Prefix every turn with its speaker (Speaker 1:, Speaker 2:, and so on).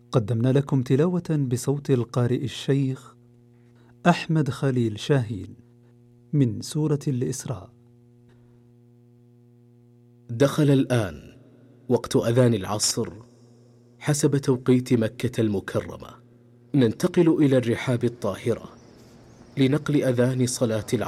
Speaker 1: قدمنا لكم تلاوة بصوت القارئ الشيخ أحمد خليل شاهين من سورة الإسراء.
Speaker 2: دخل الآن وقت أذان العصر حسب توقيت مكة المكرمة. ننتقل إلى الرحاب الطاهرة لنقل أذان صلاة العصر.